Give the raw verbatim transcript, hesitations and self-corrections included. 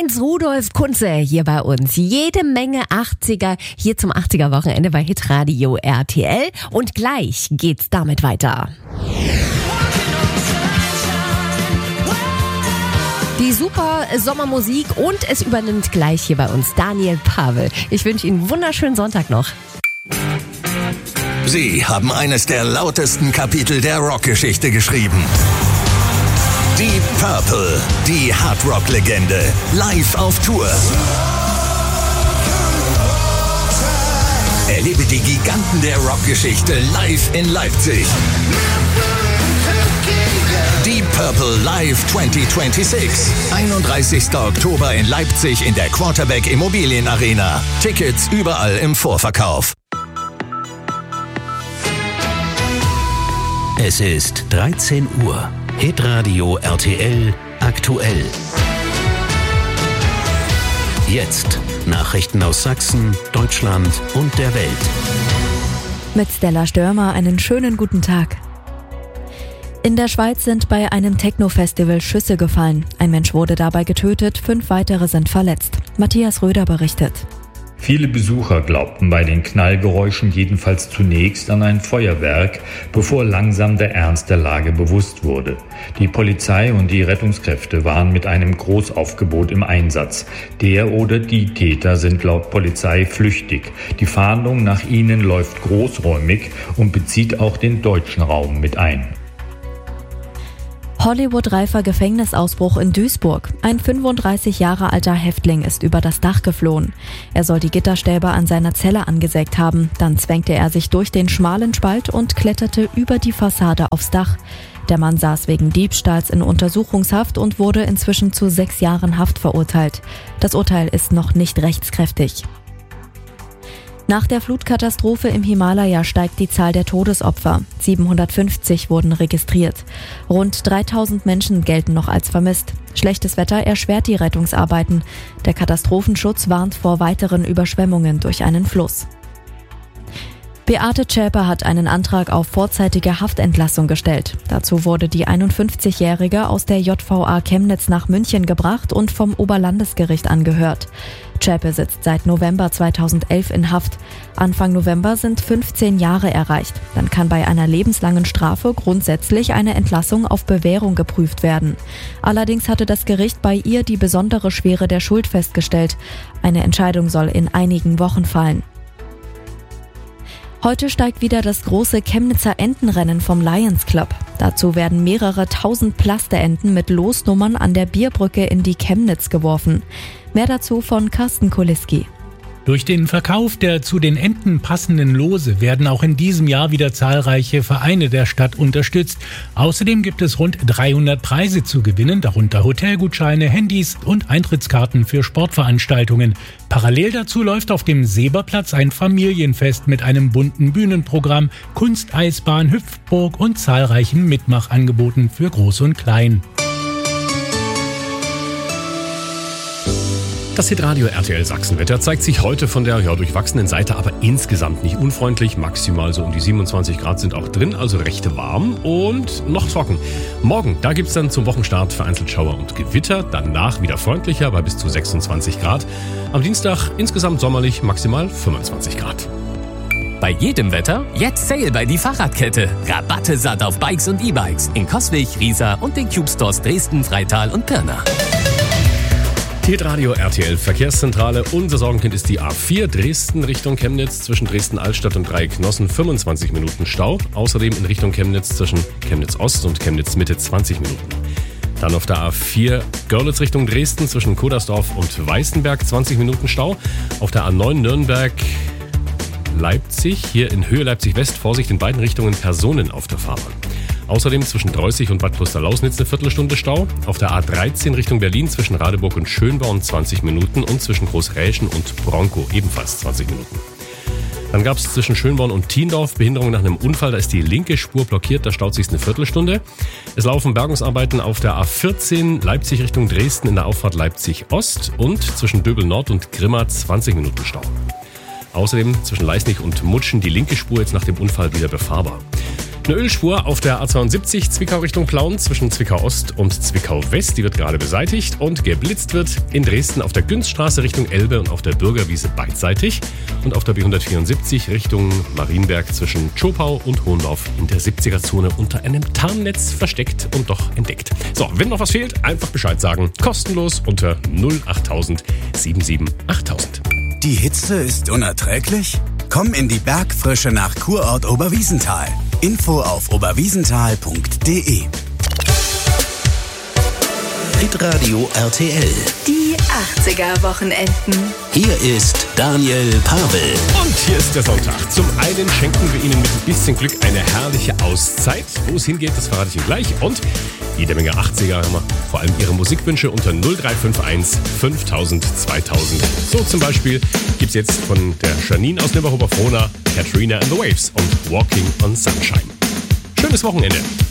eins, Rudolf Kunze hier bei uns. Jede Menge achtziger hier zum achtziger-Wochenende bei Hitradio R T L. Und gleich geht's damit weiter. Die super Sommermusik und es übernimmt gleich hier bei uns Daniel Pavel. Ich wünsche Ihnen einen wunderschönen Sonntag noch. Sie haben eines der lautesten Kapitel der Rockgeschichte geschrieben. Deep Purple, die Hardrock-Legende, live auf Tour. Erlebe die Giganten der Rockgeschichte live in Leipzig. Deep Purple Live zwanzig sechsundzwanzig. einunddreißigster Oktober in Leipzig in der Quarterback Immobilien Arena. Tickets überall im Vorverkauf. Es ist dreizehn Uhr. Hitradio R T L aktuell. Jetzt Nachrichten aus Sachsen, Deutschland und der Welt. Mit Stella Störmer einen schönen guten Tag. In der Schweiz sind bei einem Techno-Festival Schüsse gefallen. Ein Mensch wurde dabei getötet, fünf weitere sind verletzt. Matthias Röder berichtet. Viele Besucher glaubten bei den Knallgeräuschen jedenfalls zunächst an ein Feuerwerk, bevor langsam der Ernst der Lage bewusst wurde. Die Polizei und die Rettungskräfte waren mit einem Großaufgebot im Einsatz. Der oder die Täter sind laut Polizei flüchtig. Die Fahndung nach ihnen läuft großräumig und bezieht auch den deutschen Raum mit ein. Hollywood-reifer Gefängnisausbruch in Duisburg. Ein fünfunddreißig Jahre alter Häftling ist über das Dach geflohen. Er soll die Gitterstäbe an seiner Zelle angesägt haben. Dann zwängte er sich durch den schmalen Spalt und kletterte über die Fassade aufs Dach. Der Mann saß wegen Diebstahls in Untersuchungshaft und wurde inzwischen zu sechs Jahren Haft verurteilt. Das Urteil ist noch nicht rechtskräftig. Nach der Flutkatastrophe im Himalaya steigt die Zahl der Todesopfer. siebenhundertfünfzig wurden registriert. Rund dreitausend Menschen gelten noch als vermisst. Schlechtes Wetter erschwert die Rettungsarbeiten. Der Katastrophenschutz warnt vor weiteren Überschwemmungen durch einen Fluss. Beate Zschäpe hat einen Antrag auf vorzeitige Haftentlassung gestellt. Dazu wurde die einundfünfzigjährige aus der J V A Chemnitz nach München gebracht und vom Oberlandesgericht angehört. Zschäpe sitzt seit November zweitausendelf in Haft. Anfang November sind fünfzehn Jahre erreicht. Dann kann bei einer lebenslangen Strafe grundsätzlich eine Entlassung auf Bewährung geprüft werden. Allerdings hatte das Gericht bei ihr die besondere Schwere der Schuld festgestellt. Eine Entscheidung soll in einigen Wochen fallen. Heute steigt wieder das große Chemnitzer Entenrennen vom Lions Club. Dazu werden mehrere tausend Plasteenten mit Losnummern an der Bierbrücke in die Chemnitz geworfen. Mehr dazu von Carsten Kuliski. Durch den Verkauf der zu den Enten passenden Lose werden auch in diesem Jahr wieder zahlreiche Vereine der Stadt unterstützt. Außerdem gibt es rund dreihundert Preise zu gewinnen, darunter Hotelgutscheine, Handys und Eintrittskarten für Sportveranstaltungen. Parallel dazu läuft auf dem Seberplatz ein Familienfest mit einem bunten Bühnenprogramm, Kunsteisbahn, Hüpfburg und zahlreichen Mitmachangeboten für Groß und Klein. Das Hitradio R T L Sachsenwetter zeigt sich heute von der ja, durchwachsenen Seite, aber insgesamt nicht unfreundlich. Maximal so um die siebenundzwanzig Grad sind auch drin, also recht warm und noch trocken. Morgen, da gibt's dann zum Wochenstart vereinzelt Schauer und Gewitter. Danach wieder freundlicher bei bis zu sechsundzwanzig Grad. Am Dienstag insgesamt sommerlich, maximal fünfundzwanzig Grad. Bei jedem Wetter jetzt Sale bei die Fahrradkette. Rabatte satt auf Bikes und E-Bikes in Coswig, Riesa und den Cube Stores Dresden, Freital und Pirna. Hitradio R T L Verkehrszentrale. Unser Sorgenkind ist die A vier Dresden Richtung Chemnitz. Zwischen Dresden-Altstadt und Dreiecknossen fünfundzwanzig Minuten Stau. Außerdem in Richtung Chemnitz zwischen Chemnitz Ost und Chemnitz Mitte zwanzig Minuten. Dann auf der A vier Görlitz Richtung Dresden zwischen Kodersdorf und Weißenberg zwanzig Minuten Stau. Auf der A neun Nürnberg Leipzig, hier in Höhe Leipzig-West, Vorsicht in beiden Richtungen Personen auf der Fahrbahn. Außerdem zwischen Dreußig und Bad Klosterlausnitz eine Viertelstunde Stau. Auf der A dreizehn Richtung Berlin zwischen Radeburg und Schönborn zwanzig Minuten und zwischen Großräschen und Bronkow ebenfalls zwanzig Minuten. Dann gab es zwischen Schönborn und Thiendorf Behinderung nach einem Unfall. Da ist die linke Spur blockiert, da staut sich eine Viertelstunde. Es laufen Bergungsarbeiten auf der A vierzehn Leipzig Richtung Dresden in der Auffahrt Leipzig Ost und zwischen Döbel Nord und Grimma zwanzig Minuten Stau. Außerdem zwischen Leisnig und Mutschen die linke Spur jetzt nach dem Unfall wieder befahrbar. Eine Ölspur auf der A zweiundsiebzig Zwickau Richtung Plauen zwischen Zwickau Ost und Zwickau West, die wird gerade beseitigt. Und geblitzt wird in Dresden auf der Günzstraße Richtung Elbe und auf der Bürgerwiese beidseitig. Und auf der B hundertvierundsiebzig Richtung Marienberg zwischen Zschopau und Hohendorf in der siebziger-Zone unter einem Tarnnetz versteckt und doch entdeckt. So, wenn noch was fehlt, einfach Bescheid sagen. Kostenlos unter null achttausend siebenundsiebzig achttausend. Die Hitze ist unerträglich? Komm in die Bergfrische nach Kurort Oberwiesenthal. Info auf oberwiesenthal punkt de. Hitradio R T L. Die achtziger-Wochenenden. Hier ist Daniel Pavel. Und hier ist der Sonntag. Zum einen schenken wir Ihnen mit ein bisschen Glück eine herrliche Auszeit. Wo es hingeht, das verrate ich Ihnen gleich. Und jede Menge achtziger haben wir. Vor allem Ihre Musikwünsche unter null drei fünf eins fünftausend zweitausend. So zum Beispiel gibt's jetzt von der Janine aus Nibberhuber-Frohna Katrina and the Waves und Walking on Sunshine. Schönes Wochenende.